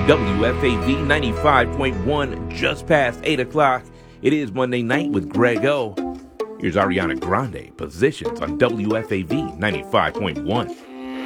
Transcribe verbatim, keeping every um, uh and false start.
W F A V ninety-five point one, just past eight o'clock. It is Monday night with Greg O. Here's Ariana Grande, Positions on W F A V ninety-five point one.